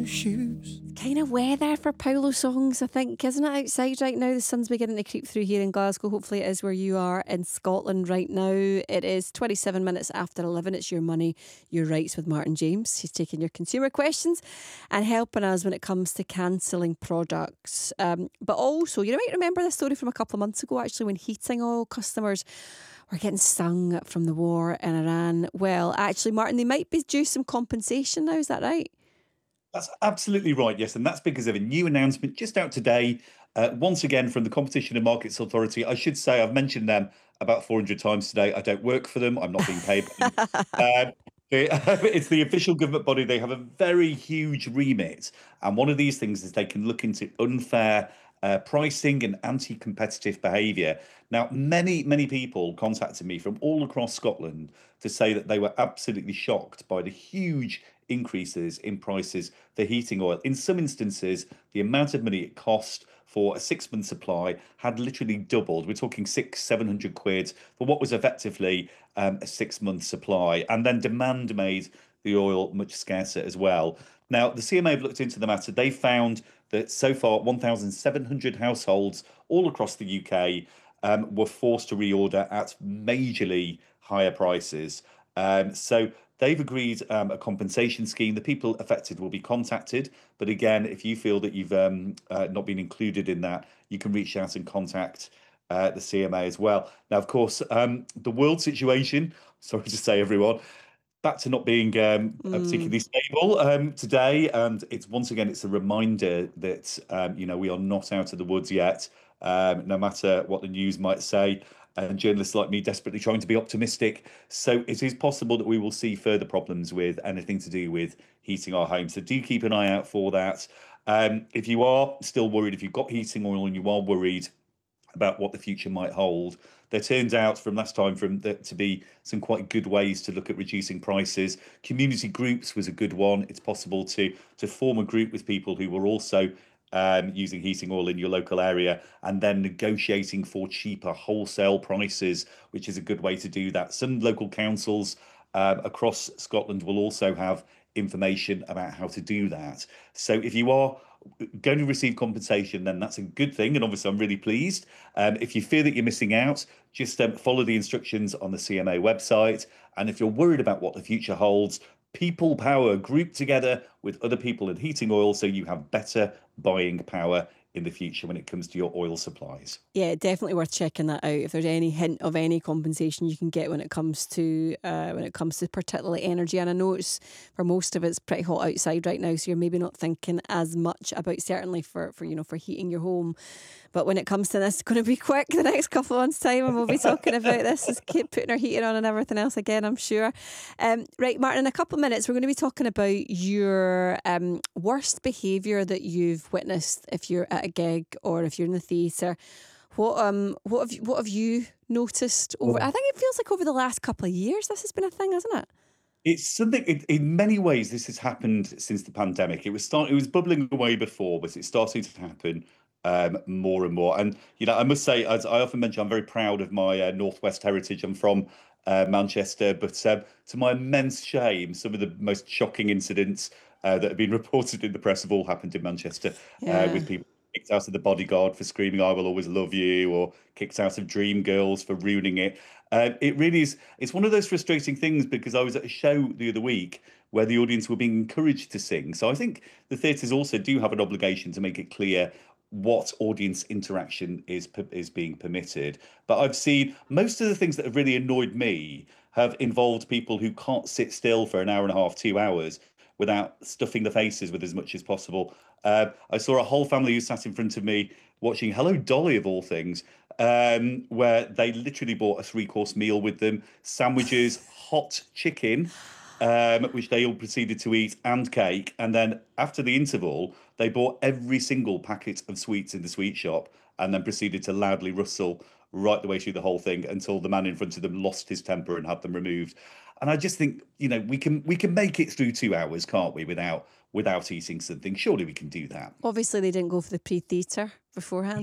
new shoes. Kind of weather for Paulo songs, I think, isn't it, outside right now? The sun's beginning to creep through here in Glasgow. Hopefully it is where you are in Scotland right now. It is 27 minutes after 11. It's Your Money, Your Rights with Martin James. He's taking your consumer questions and helping us when it comes to cancelling products. But also, you might remember this story from a couple of months ago, actually, when heating oil customers were getting stung from the war in Iran. Well, actually, Martin, they might be due some compensation now. Is that right? That's absolutely right, yes. And that's because of a new announcement just out today, once again from the Competition and Markets Authority. I should say I've mentioned them about 400 times today. I don't work for them. I'm not being paid. It's the official government body. They have a very huge remit. And one of these things is they can look into unfair pricing and anti-competitive behaviour. Now, many people contacted me from all across Scotland to say that they were absolutely shocked by the huge increases in prices for heating oil. In some instances, the amount of money it cost for a 6-month supply had literally doubled. We're talking 600-700 quid for what was effectively a 6-month supply. And then demand made the oil much scarcer as well. Now, the CMA have looked into the matter. They found that so far 1,700 households all across the UK were forced to reorder at majorly higher prices. So they've agreed a compensation scheme. The people affected will be contacted. But again, if you feel that you've not been included in that, you can reach out and contact the CMA as well. Now, of course, the world situation, sorry to say, everyone, back to not being particularly stable today. And it's a reminder that, we are not out of the woods yet, no matter what the news might say. And journalists like me desperately trying to be optimistic. So it is possible that we will see further problems with anything to do with heating our homes. So do keep an eye out for that. If you are still worried, if you've got heating oil and you are worried about what the future might hold, there turns out from last time to be some quite good ways to look at reducing prices. Community groups was a good one. It's possible to form a group with people who were also using heating oil in your local area and then negotiating for cheaper wholesale prices, which is a good way to do that. Some local councils across Scotland will also have information about how to do that. So if you are going to receive compensation, then that's a good thing. And obviously, I'm really pleased. If you fear that you're missing out, just follow the instructions on the CMA website. And if you're worried about what the future holds, people power, group together with other people in heating oil so you have better buying power in the future when it comes to your oil supplies. Yeah, definitely worth checking that out. If there's any hint of any compensation you can get when it comes to particularly energy, and I know it's for most of it's pretty hot outside right now, so you're maybe not thinking as much about certainly for heating your home. But when it comes to this, it's going to be quick the next couple of months' time, and we'll be talking about this. Just keep putting our heating on and everything else again, I'm sure. Right, Martin, in a couple of minutes, we're going to be talking about your worst behaviour that you've witnessed if you're at a gig or if you're in the theatre. What have you noticed over? I think it feels like over the last couple of years this has been a thing, hasn't it? It's something. In many ways, this has happened since the pandemic. It was bubbling away before, but it's starting to happen more and more. And I must say, as I often mention, I'm very proud of my Northwest heritage. I'm from Manchester, but to my immense shame, some of the most shocking incidents that have been reported in the press have all happened in Manchester, with people kicked out of The Bodyguard for screaming "I will always love you," or kicked out of Dreamgirls for ruining it. It really is. It's one of those frustrating things because I was at a show the other week where the audience were being encouraged to sing. So I think the theatres also do have an obligation to make it clear what audience interaction is being permitted. But I've seen most of the things that have really annoyed me have involved people who can't sit still for an hour and a half, 2 hours without stuffing the faces with as much as possible. I saw a whole family who sat in front of me watching Hello Dolly, of all things, where they literally bought a 3-course meal with them, sandwiches, hot chicken, which they all proceeded to eat, and cake. And then after the interval, they bought every single packet of sweets in the sweet shop and then proceeded to loudly rustle right the way through the whole thing until the man in front of them lost his temper and had them removed. And I just think, we can make it through 2 hours, can't we, without eating something? Surely we can do that. Obviously, they didn't go for the pre-theatre beforehand.